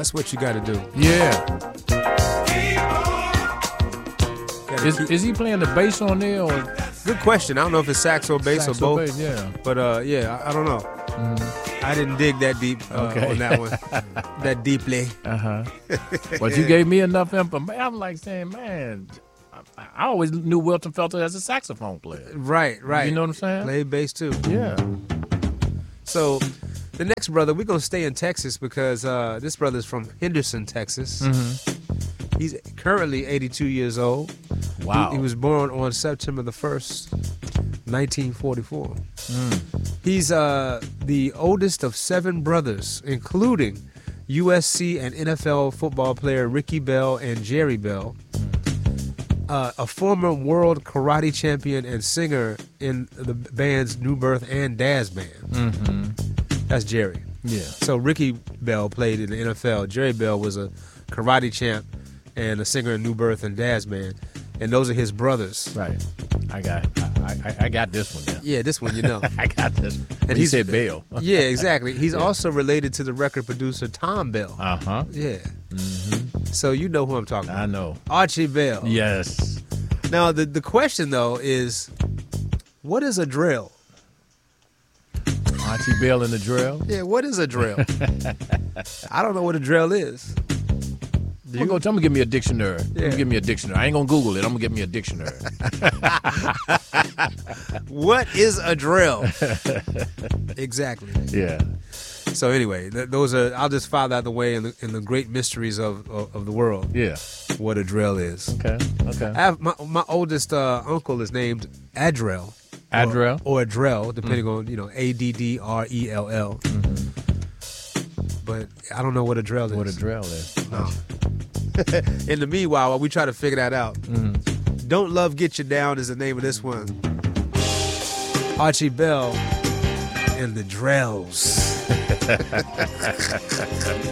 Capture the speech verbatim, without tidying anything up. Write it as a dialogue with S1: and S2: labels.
S1: That's what you got to do.
S2: Yeah. Is,
S1: keep-
S2: is he playing the bass on there? Or
S1: Good question. I don't know if it's sax or bass
S2: sax
S1: or both.
S2: bass? Yeah.
S1: But uh, yeah, I, I don't know.
S2: Mm-hmm.
S1: I didn't dig that deep uh,
S2: Okay.
S1: on that one. That deeply.
S2: Uh-huh. But you gave me enough information. I'm like saying, man, I, I always knew Wilton Felton as a saxophone player.
S1: Right, right.
S2: You know what I'm saying?
S1: Play bass too.
S2: Yeah.
S1: So the next brother, we're going to stay in Texas because uh, this brother's from Henderson, Texas.
S2: Mm-hmm.
S1: He's currently eighty-two years old.
S2: Wow.
S1: He, he was born on September the first, nineteen forty-four.
S2: Mm.
S1: He's uh, the oldest of seven brothers, including U S C and N F L football player Ricky Bell and Jerry Bell, uh, a former world karate champion and singer in the bands New Birth and Daz Band.
S2: Mm-hmm.
S1: That's Jerry.
S2: Yeah.
S1: So Ricky Bell played in the N F L. Jerry Bell was a karate champ and a singer in New Birth and Daz Band. And those are his brothers.
S2: Right. I got I, I, I got this one, yeah.
S1: Yeah, this one you know.
S2: I got this one.
S1: And
S2: And he
S1: he's-
S2: said Bell.
S1: Yeah, exactly. He's
S2: Yeah.
S1: also related to the record producer Tom Bell.
S2: Uh-huh.
S1: Yeah.
S2: Mm-hmm.
S1: So you know who I'm talking about.
S2: I know.
S1: Archie Bell.
S2: Yes.
S1: Now, the, the question, though, is what is a drill?
S2: Archie Bell in the drill.
S1: Yeah, what is a drill? I don't know what a drill is.
S2: Do you go? I'm gonna give me a dictionary. I'm
S1: Yeah.
S2: gonna give me a dictionary. I ain't gonna Google it. I'm gonna give me a dictionary.
S1: What is a drill? Exactly.
S2: Yeah.
S1: So anyway, th- those are. I'll just file that out the way in the, in the great mysteries of, of of the world.
S2: Yeah.
S1: What a drill is.
S2: Okay. Okay.
S1: I have my my oldest uh, uncle is named Adrell.
S2: Adrell?
S1: or, or Adrell, depending on you know A D D R E L L. But I don't know what a drill is.
S2: What a drill is.
S1: No. In the meanwhile, while we try to figure that out,
S2: Mm-hmm.
S1: Don't Love Get You Down is the name of this one. Archie Bell and the Drells.